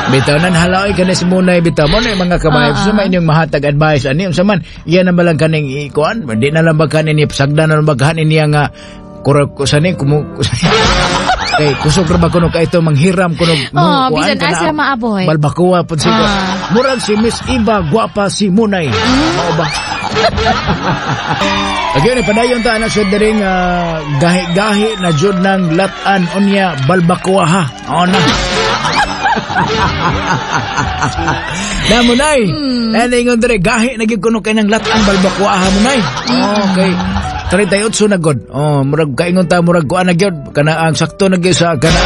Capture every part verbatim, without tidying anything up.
Bitaw nan halaoy kana si Munay bitaw mo na mga kabayan uh-huh. Sa inyong mahatag advice ani unsa man iya na balang kaning ikuan di na lang baghan ni sagdan na lang baghan niya nga kurag kusani kumu kay kusog ra ba kuno kay ito manghiram kuno oh bisan asa maaboy balbakuwa pud siya uh. Murag si Miss Eva gwapa si Munay mm. Mao ba again padayon ta na sa dering uh, gahi-gahi na jud nang latan unya balbakuwa ha oh na na Munay hmm. Naningon dire gahi naging kuno kay nang latan balbakuha Munay okay thirty-eight na god oh murag kaingon ta murag kuan na gyud kana ang sakto na gyud sa kana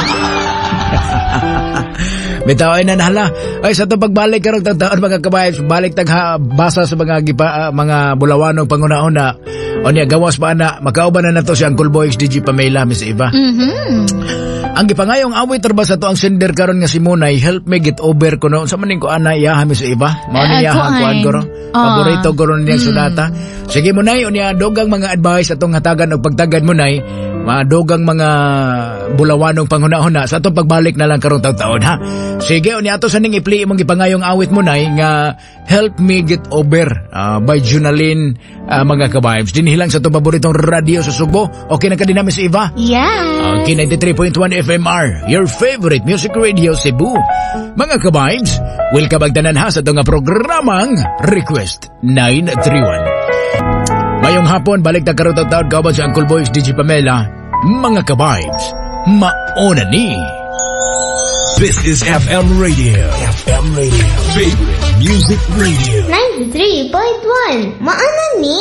bitaw ay nanhala ay sa to pagbalik karong taon mga kabayan balik tag basa sa mga gipa, uh, mga bulawanong pangunahon na onya gawas pa na makauban na nato si Uncle Boys D J Pamela Miss Eva mhm ang gipangayong awit terba sa to ang sender karon nga si Munay help me get over kuno sa maning ko ana iya Miss Eva mao niya uh, kuan goro paborito goro niya mm. Sunata sige Munay unya dogang mga advice atong hatagan og pagtagad Munay madogang mga bulawanong panghunahon na sa atong pagbalik na lang karong taon ha sige unya ato sa ning i-play imong gipangayong awit Munay nga help me get over uh, by Junalyn uh, mga ka-vibes dinhilang sa atong paboritong radio sa Sugbo okay na ka din na Miss Eva yeah okay ninety-three point one F M R your favorite music radio Cebu mga ka-vibes welcome bagtanan ha sa itong programang Request nine three one mayong hapon balik na karong taon kauban sa Uncle Boys D J Pamela mga ka-vibes mauna ni this is F M Radio F M Radio favorite music radio ninety-three point one mauna ni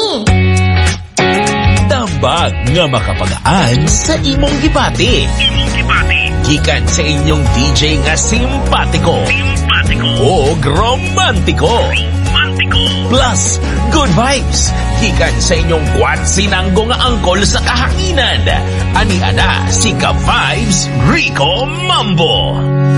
tambag nga makapagaan sa imong gibati imong gibati gikan sa inyong D J nga simpatiko simpatiko o romantiko romantiko plus good vibes gikan sa inyong kwat sinanggo nga angkol sa kahanginan ani ana si Ka-Vibes Rico Mambo.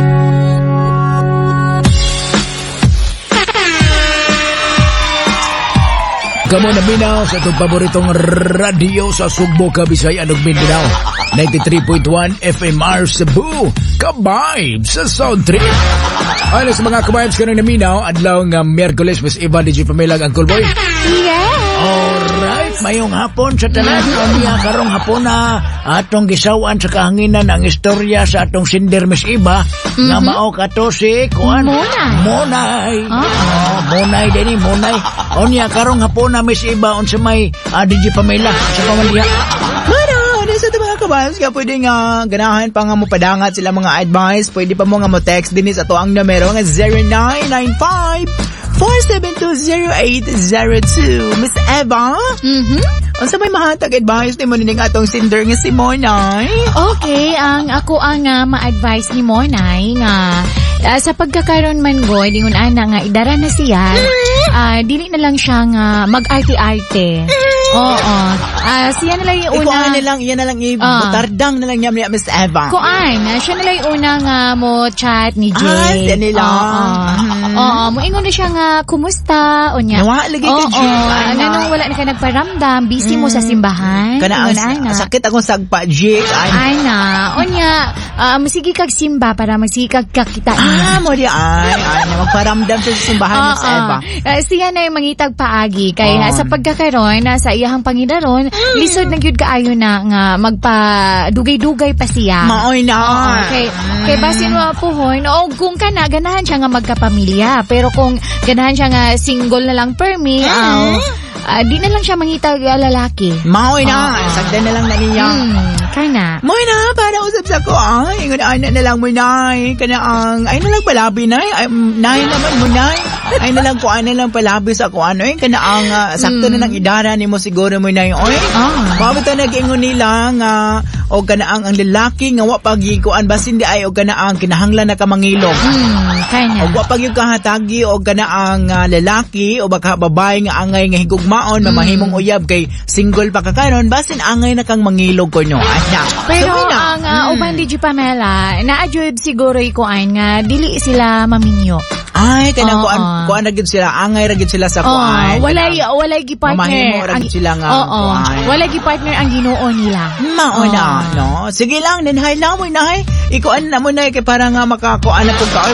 Kamo na Mindanao sa itong paboritong radio sa Sugbo, Kabisayan ug Mindanao. ninety-three point one F M R Cebu. Ka-Vibes sa Sound Trip. Ay, sa mga ka-Vibes kanang na Mindanao, adlaw nga Miyerkules, Miss Eva, D J Pamela, Uncle Boy. Yeah. Alright, mayong hapon sa tanan. Kamiya karong hapon na atong gisawan sa kahanginan ang istorya sa atong sinder Miss Eva mm-hmm. nga mao kato si kuan Monay. Monay. Oh, oh Monay din Monay. Onya karong hapon na Miss Eva unsa may uh, D J Pamela sa pamandiha. Mara, sa ito mga kabayos nga pwede nga ganahan pa nga mo padangat sila mga advice. Pwede pa mo nga mo text din sa to ang numero nga zero nine nine five four seven two zero eight zero two. Miss Eva? Mhm. Unsa may mahatag advice ni mo ning atong sinder nga si Monay? Okay, ang ako ang uh, ma-advise ni Monay nga uh, sa pagkakaroon man goy dingon ana nga idara na siya. Uh, dili na lang siya nga mag-arte-arte. Oo. Uh, siya na lang yung una... Ikuha na lang, iyan na lang, ibutardang uh, na lang niya, Miss Eva. Kuan, siya na lang yung una nga mo chat ni Jay. Ah, siya nila. Oo. Oo, mo ingon na siya nga, kumusta? O niya. Nawa, lagi ka, Jay. Oo, nanong wala na ka nagparamdam, busy mo sa simbahan. Kana ang sakit akong sagpa, Jay. Ay na. O niya, uh, masigi kag simba para masigig kag kita. Ah, mo di ay. Ay na, magparamdam sa simbahan, Miss Eva. Uh, siya na yung mangitag paagi. Kaya sa pagkakaroon, sa iyahang Panginoon, mm. lisod na gyud kaayo na nga magpa-dugay-dugay pa siya. Maoy na. Oo, kay mm. kay basin mo puhon, o kung kana ganahan siya nga magkapamilya, pero kung ganahan siya nga single na lang per me, mm. aw, uh, di na lang siya mangitag uh, lalaki. Maoy na. Oh, sagdan na lang na niya. Mm, kana. Moy na, para usap sa ko, ay, ingon ana na lang mo nay, kana ang, ay na lang palabi nay, ay, nay naman mo nay. Ay na lang ko ano lang palabi sa ko ano eh kana ang uh, sakto mm. na nang idara nimo siguro mo na yung oy. Ah. Mabito nag-ingon nila nga o kana ang ang lalaki nga wa pagikuan basin di ay o kana ang kinahanglan na ka mangilog. Mm, kanya. O wa pag yung kahatagi o kana ang uh, lalaki o baka babae nga angay nga higugmaon mm. mamahimong uyab kay single pa ka karon basin angay na kang mangilog ko no. Anya. Pero so, ang uh, mm. uban di Pamela na-adjud siguro ikuan nga dili sila maminyo. Ay, kanang kuan kuan na gid sila, angay ra gid sila sa kuan. Walay walay gi partner. Mamahimo ra gid sila nga kuan. Walay gi partner ang Ginoo nila. Mao na, no. Sige lang, nanhay lang mo nahay. Ikuan na mo na kay para nga makakuan na pud ka